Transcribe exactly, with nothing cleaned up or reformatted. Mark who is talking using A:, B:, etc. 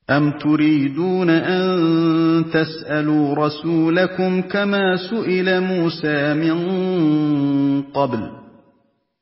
A: أَمْ تُرِيدُونَ أَن تَسْأَلُوا رَسُولَكُمْ كَمَا سُئِلَ مُوسَىٰ مِن قَبْلُ